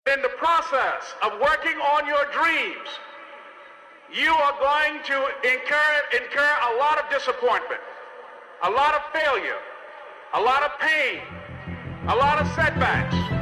In the process of working on your dreams, you are going to incur a lot of disappointment, a lot of failure, a lot of pain, a lot of setbacks.